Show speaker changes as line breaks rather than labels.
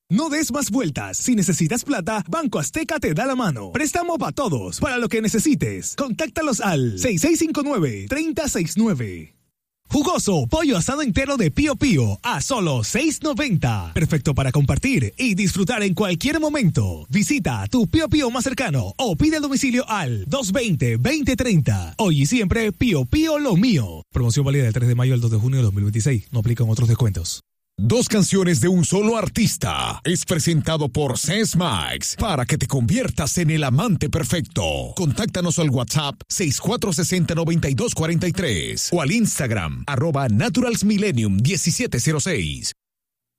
No des más vueltas. Si necesitas plata, Banco Azteca te da la mano. Préstamo para todos, para lo que necesites. Contáctalos al 6659-3069. Jugoso pollo asado entero de Pío Pío a solo $6.90. Perfecto para compartir y disfrutar en cualquier momento. Visita tu Pío Pío más cercano o pide el domicilio al 220-2030. Hoy y siempre Pío Pío lo mío. Promoción válida del 3 de mayo al 2 de junio de 2026. No aplican otros descuentos.
Dos canciones de un solo artista. Es presentado por Sesmax para que te conviertas en el amante perfecto. Contáctanos al WhatsApp 6460-9243 o al Instagram @naturalsmillennium1706.